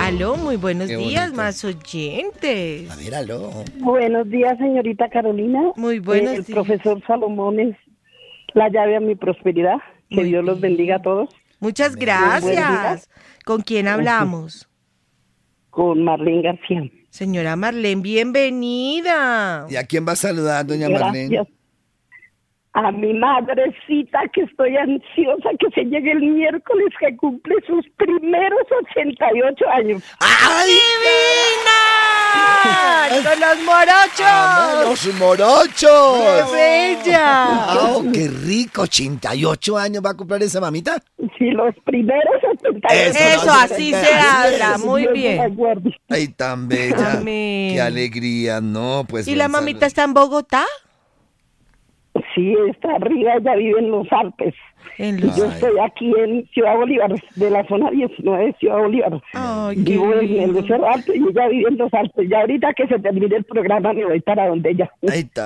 Aló, muy buenos Qué días, bonito. más oyentes. A ver, aló. Buenos días, señorita Carolina. Muy buenos El días. profesor Salomón es la llave a mi prosperidad. Que Muy Dios los bien. bendiga a todos. Muchas Amén. gracias. ¿Con quién hablamos? Con Marlene García. Señora Marlene, bienvenida. ¿Y a quién va a saludar, doña Marlene? Gracias. A mi madrecita, que estoy ansiosa que se llegue el miércoles, que cumple sus primeros 88 años. ¡Ay! ¡Divina! ¡Con los morochos! ¡Los morochos! ¡Qué bella! ¡Oh, qué rico! 88 años va a cumplir esa mamita. Sí, los primeros 88 Eso, no, así no, se no, habla, Dios muy me la bien. guarde. Ay, tan bella. Amén. Qué alegría, ¿no? Pues ¿Y la buen mamita saludo. está en Bogotá? Sí, está arriba, ella vive en los Alpes. En los... Yo Ay. estoy aquí en Ciudad Bolívar, de la zona 19 de Ciudad Bolívar. Ay, qué Vivo en lindo. el Cerro Alto y ella vive en los Alpes. Ya ahorita que se termine el programa me voy para donde ella. Ay, tan